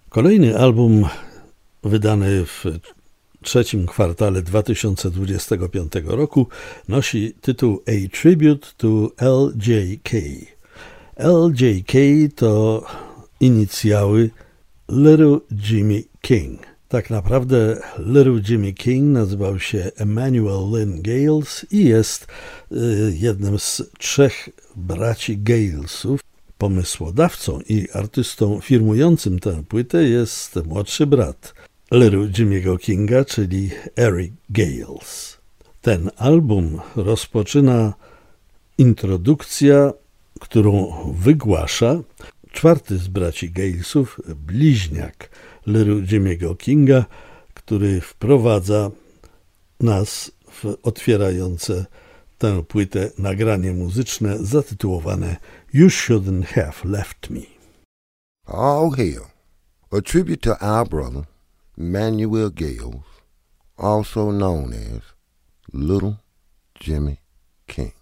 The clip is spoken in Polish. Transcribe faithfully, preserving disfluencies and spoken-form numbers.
Kolejny album wydany w trzecim kwartale dwa tysiące dwudziestego piątego roku nosi tytuł A Tribute to L J K. L J K to inicjały Little Jimmy King. Tak naprawdę Little Jimmy King nazywał się Emmanuel Lynn Gales i jest y, jednym z trzech braci Galesów. Pomysłodawcą i artystą firmującym tę płytę jest młodszy brat Little Jimmy'ego Kinga, czyli Eric Gales. Ten album rozpoczyna introdukcja, którą wygłasza czwarty z braci Galesów, bliźniak Little Jimmy'ego Kinga, który wprowadza nas w otwierające tę płytę nagranie muzyczne zatytułowane You Shouldn't Have Left Me. All hail, a tribute to our brother, Emmanuel Gales, also known as Little Jimmy King.